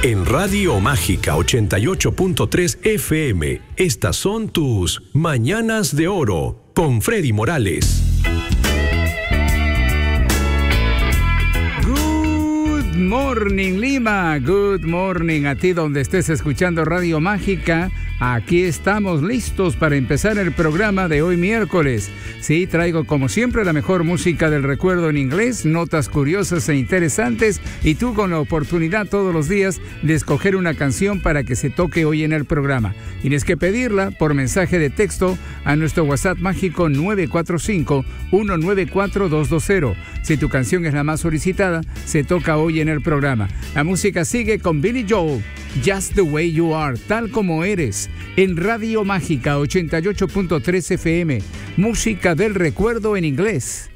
En Radio Mágica 88.3 FM, estas son tus Mañanas de Oro con Freddy Morales. Good morning, Lima. Good morning a ti donde estés escuchando Radio Mágica. Aquí estamos listos para empezar el programa de hoy miércoles. Sí, traigo como siempre la mejor música del recuerdo en inglés, notas curiosas e interesantes y tú con la oportunidad todos los días de escoger una canción para que se toque hoy en el programa. Tienes que pedirla por mensaje de texto a nuestro WhatsApp mágico 945-194-220. Si tu canción es la más solicitada, se toca hoy en el programa. La música sigue con Billy Joel, Just the Way You Are, tal como eres, en Radio Mágica 88.3 FM, música del recuerdo en inglés.